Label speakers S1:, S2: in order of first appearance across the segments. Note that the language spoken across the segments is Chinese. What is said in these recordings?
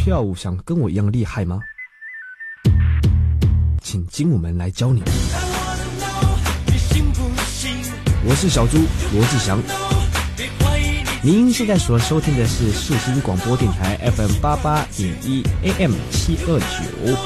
S1: 跳舞想跟我一样厉害吗？请精武门来教你。我是小猪罗志祥，您现在所收听的是世新广播电台 FM88.1 AM729。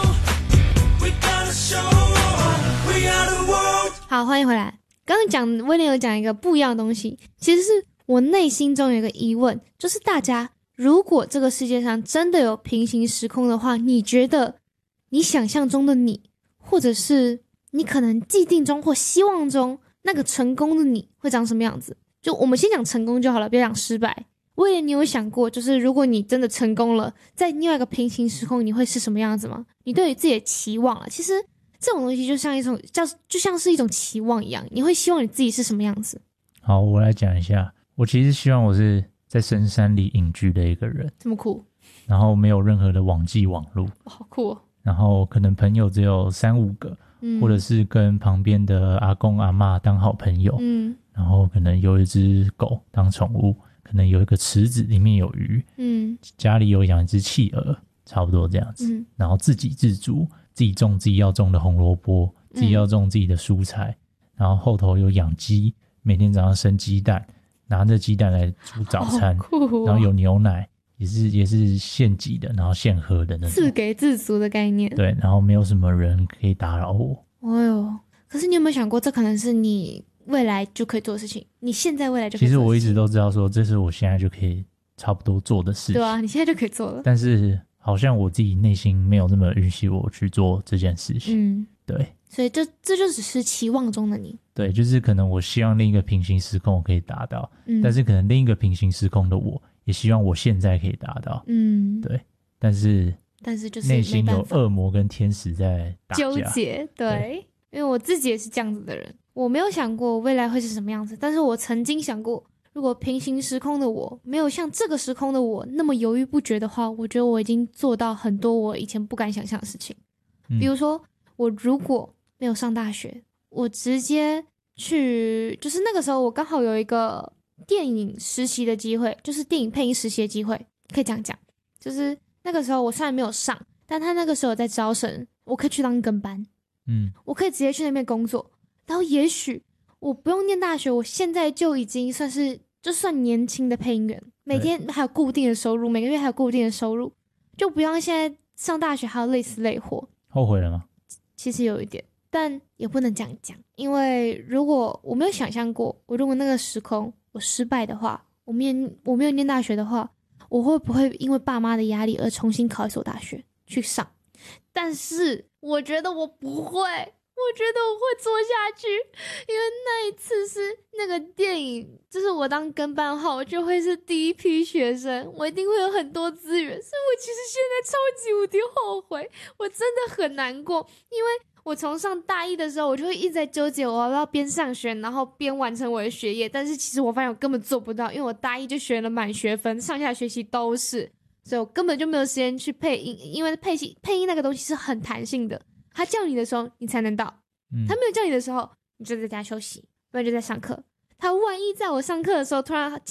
S2: 好，欢迎回来。刚刚威廉有讲一个不一样的东西，其实是我内心中有一个疑问，就是大家如果这个世界上真的有平行时空的话，你觉得你想象中的你，或者是你可能既定中或希望中那个成功的你会长什么样子？就我们先讲成功就好了，别讲失败。威廉，你有想过，就是如果你真的成功了，在另外一个平行时空，你会是什么样子吗？你对于自己的期望啊，其实这种东西就像是一种期望一样，你会希望你自己是什么样子？
S3: 好，我来讲一下。我其实希望我是在深山里隐居的一个人，
S2: 这么酷，
S3: 然后没有任何的网际网路，
S2: 好酷哦。
S3: 然后可能朋友只有3-5个，或者是跟旁边的阿公阿嬷当好朋友，然后可能有一只狗当宠物，可能有一个池子里面有鱼，家里有养一只企鹅，差不多这样子，然后自给自足，自己种自己要种的红萝卜，自己要种自己的蔬菜，然后后头有养鸡，每天早上生鸡蛋，拿着鸡蛋来煮早餐，然后有牛奶，也是现挤的，然后现喝的那种，
S2: 自给自足的概念。
S3: 对，然后没有什么人可以打扰我。
S2: 哎呦，可是你有没有想过，这可能是你未来就可以做的事情？你现在未来就可以做的事情。
S3: 其实我一直都知道说，这是我现在就可以差不多做的事情。
S2: 对啊，你现在就可以做了。
S3: 但是好像我自己内心没有那么允许我去做这件事情。对。所
S2: 以这就只是期望中的你。
S3: 对，就是可能我希望另一个平行时空我可以达到，但是可能另一个平行时空的我也希望我现在可以达到。对，但是就是内心有恶魔跟天使在打架
S2: 纠结。对，因为我自己也是这样子的人，我没有想过未来会是什么样子，但是我曾经想过，如果平行时空的我没有像这个时空的我那么犹豫不决的话，我觉得我已经做到很多我以前不敢想象的事情。比如说我如果没有上大学，我直接去，就是那个时候我刚好有一个电影实习的机会，就是电影配音实习的机会，可以这样讲。就是那个时候我虽然没有上，但他那个时候有在招生，我可以去当跟班，我可以直接去那边工作，然后也许我不用念大学，我现在就已经算年轻的配音员，每天还有固定的收入，每个月还有固定的收入，就不用现在上大学还要累死累活。
S3: 后悔了吗？
S2: 其实有一点，但也不能这样讲，因为如果我没有想象过，我如果那个时空我失败的话，我没有念大学的话，我会不会因为爸妈的压力而重新考一所大学去上？但是我觉得我不会，我觉得我会做下去，因为那一次是那个电影，就是我当跟班后，我就会是第一批学生，我一定会有很多资源，所以我其实现在超级无敌后悔，我真的很难过，因为我从上大一的时候，我就会一直在纠结我要不要边上学，然后边完成我的学业，但是其实我发现我根本做不到，因为我大一就学了满学分，上下学期都是，所以我根本就没有时间去配音，因为配音那个东西是很弹性的，他叫你的时候你才能到，他没有叫你的时候你就在家休息，不然就在上课，他万一在我上课的时候突然